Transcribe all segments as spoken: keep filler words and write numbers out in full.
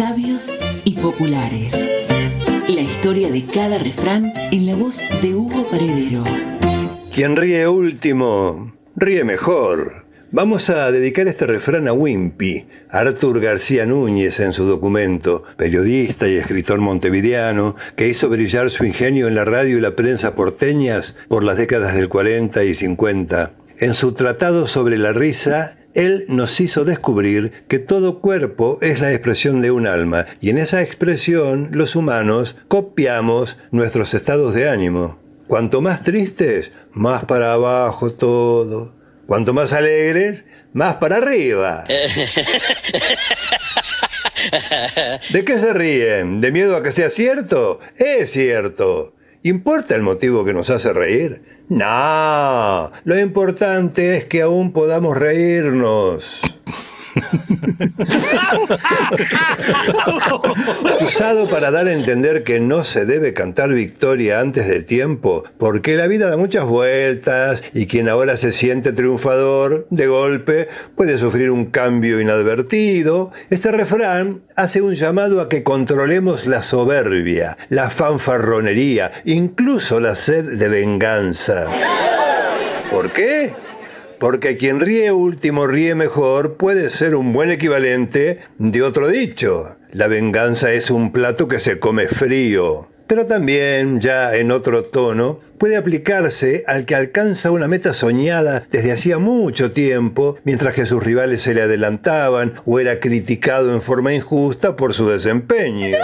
Sabios y populares. La historia de cada refrán en la voz de Hugo Paredero. Quien ríe último, ríe mejor. Vamos a dedicar este refrán a Wimpy, Artur García Núñez en su documento, periodista y escritor montevideano que hizo brillar su ingenio en la radio y la prensa porteñas por las décadas del cuarenta y cincuenta. En su tratado sobre la risa, él nos hizo descubrir que todo cuerpo es la expresión de un alma, y en esa expresión los humanos copiamos nuestros estados de ánimo. Cuanto más tristes, más para abajo todo. Cuanto más alegres, más para arriba. ¿De qué se ríen? ¿De miedo a que sea cierto? Es cierto. ¿Importa el motivo que nos hace reír? No, lo importante es que aún podamos reírnos. Usado para dar a entender que no se debe cantar victoria antes de tiempo, porque la vida da muchas vueltas y quien ahora se siente triunfador, de golpe, puede sufrir un cambio inadvertido. Este refrán hace un llamado a que controlemos la soberbia, la fanfarronería, incluso la sed de venganza. ¿Por qué? Porque quien ríe último ríe mejor puede ser un buen equivalente de otro dicho. La venganza es un plato que se come frío. Pero también, ya en otro tono, puede aplicarse al que alcanza una meta soñada desde hacía mucho tiempo, mientras que sus rivales se le adelantaban o era criticado en forma injusta por su desempeño.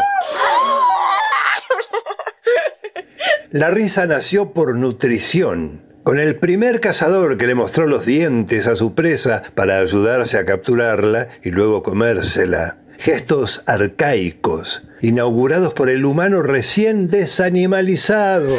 La risa nació por nutrición. Con el primer cazador que le mostró los dientes a su presa para ayudarse a capturarla y luego comérsela. Gestos arcaicos, inaugurados por el humano recién desanimalizado.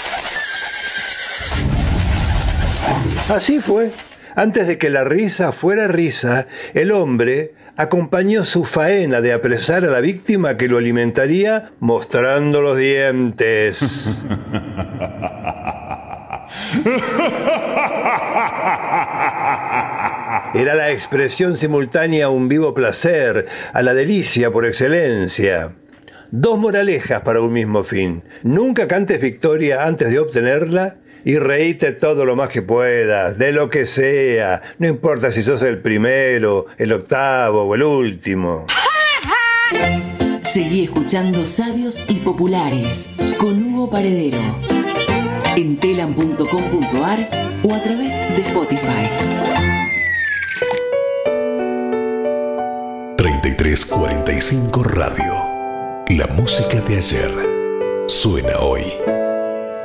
Así fue. Antes de que la risa fuera risa, el hombre acompañó su faena de apresar a la víctima que lo alimentaría mostrando los dientes. Era la expresión simultánea a un vivo placer, a la delicia por excelencia. Dos moralejas para un mismo fin. Nunca cantes victoria antes de obtenerla y reíte todo lo más que puedas, de lo que sea. No importa si sos el primero, el octavo o el último. Seguí escuchando Sabios y Populares con Hugo Paredero en telam punto com punto ar o a través de Spotify. treinta y tres cuarenta y cinco Radio. La música de ayer suena hoy.